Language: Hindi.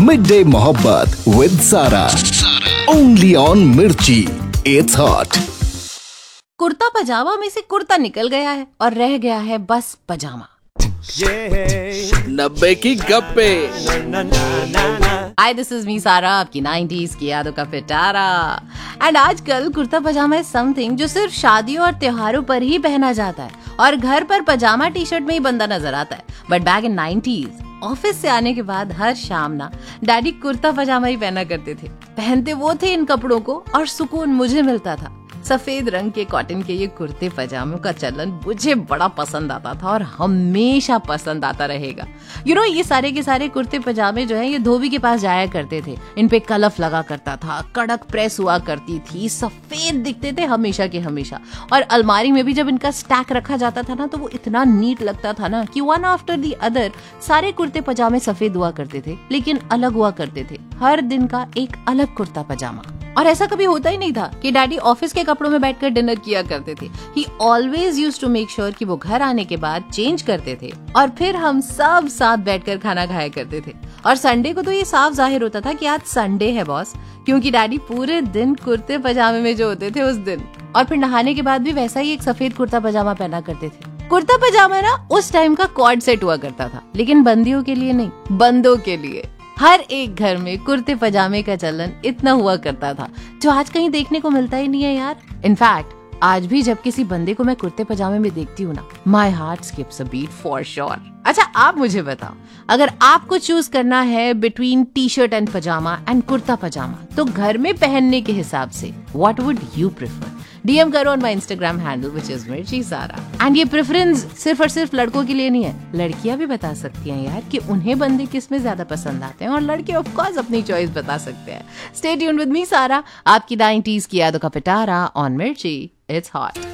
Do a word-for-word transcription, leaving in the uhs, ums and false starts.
मिड डे मोहब्बत विद सारा, ओनली ऑन मिर्ची, इट्स हॉट। कुर्ता पजामा में से कुर्ता निकल गया है और रह गया है बस पजामा। नब्बे की गप्पे। हाय, दिस इज मी सारा, आपकी नाइंटीज़ की यादों का पिटारा। एंड आजकल कुर्ता पजामा इज समथिंग जो सिर्फ शादियों और त्योहारों पर ही पहना जाता है और घर पर पजामा टी शर्ट में ही बंदा नजर आता है। But back in nineties office से आने के बाद हर शाम ना डैडी कुर्ता पजामा ही पहना करते थे। पहनते वो थे इन कपड़ों को और सुकून मुझे मिलता था। सफेद रंग के कॉटन के ये कुर्ते पजामों का चलन मुझे बड़ा पसंद आता था और हमेशा पसंद आता रहेगा। यू नो, ये सारे के सारे कुर्ते पजामे जो है ये धोबी के पास जाया करते थे। इन पे कलफ लगा करता था, कड़क प्रेस हुआ करती थी, सफेद दिखते थे हमेशा के हमेशा। और अलमारी में भी जब इनका स्टैक रखा जाता था ना तो वो इतना नीट लगता था ना कि वन आफ्टर दी अदर सारे कुर्ते पजामे सफेद हुआ करते थे, लेकिन अलग हुआ करते थे। हर दिन का एक अलग कुर्ता पजामा। और ऐसा कभी होता ही नहीं था कि डैडी ऑफिस के कपड़ों में बैठकर डिनर किया करते थे। ही always used to make sure कि वो घर आने के बाद चेंज करते थे और फिर हम सब साथ बैठकर खाना खाया करते थे। और संडे को तो ये साफ जाहिर होता था कि आज संडे है बॉस, क्योंकि डैडी पूरे दिन कुर्ते पजामे में जो होते थे उस दिन। और फिर नहाने के बाद भी वैसा ही एक सफेद कुर्ता पजामा पहना करते थे। कुर्ता पजामा ना उस टाइम का कॉर्ड सेट हुआ करता था, लेकिन बंदियों के लिए नहीं, बंदों के लिए। हर एक घर में कुर्ते पजामे का चलन इतना हुआ करता था जो आज कहीं देखने को मिलता ही नहीं है यार। इनफैक्ट आज भी जब किसी बंदे को मैं कुर्ते पजामे में देखती हूँ ना, my heart skips a beat for sure. अच्छा, आप मुझे बताओ, अगर आपको चूज करना है between T shirt and pyjama and kurta पजामा, तो घर में पहनने के हिसाब से what would you prefer? DM करो on my Instagram handle which is मिर्ची सारा। एंड ये प्रेफरेंस सिर्फ और सिर्फ लड़कों के लिए नहीं है, लड़कियां भी बता सकती हैं यार कि उन्हें बंदे किस में ज्यादा पसंद आते हैं, और लड़के ऑफ कोर्स अपनी चॉइस बता सकते हैं। स्टे ट्यून्ड विद मी सारा, आपकी नाइंटीज़ की यादों का पिटारा ऑन मिर्ची, इट्स हॉट।